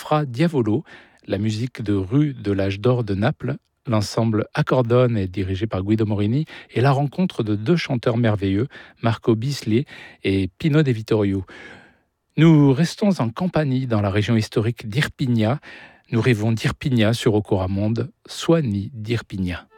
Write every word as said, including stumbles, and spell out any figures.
Fra Diavolo, la musique de rue de l'âge d'or de Naples. L'ensemble Accordone est dirigé par Guido Morini et la rencontre de deux chanteurs merveilleux, Marco Bislier et Pino De Vittorio. Nous restons en Campanie, dans la région historique d'Irpinia. Nous rêvons d'Irpinia sur Ocoramonde, Soigny d'Irpinia.